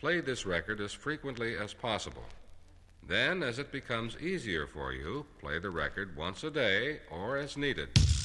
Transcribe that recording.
play this record as frequently as possible. Then, as it becomes easier for you, play the record once a day or as needed.